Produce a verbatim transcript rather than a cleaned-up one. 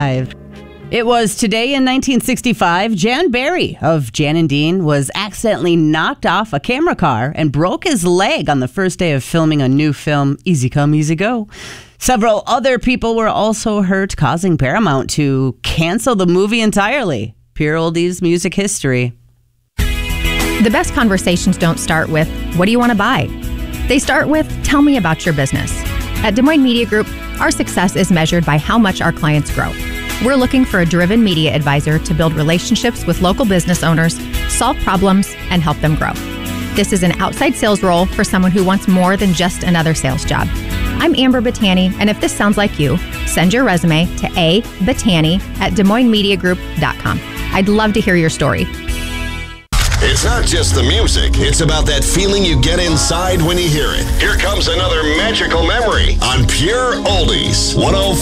It was today in nineteen sixty-five, Jan Barry of Jan and Dean was accidentally knocked off a camera car and broke his leg on the first day of filming a new film, Easy Come, Easy Go. Several other people were also hurt, causing Paramount to cancel the movie entirely. Pure oldies music history. The best conversations don't start with, what do you want to buy? They start with, tell me about your business. At Des Moines Media Group, our success is measured by how much our clients grow. We're looking for a driven media advisor to build relationships with local business owners, solve problems, and help them grow. This is an outside sales role for someone who wants more than just another sales job. I'm Amber Battani, and if this sounds like you, send your resume to a battani at des moines media group dot com. I'd love to hear your story. It's not just the music. It's about that feeling you get inside when you hear it. Here comes another magical memory on Pure Oldies. one oh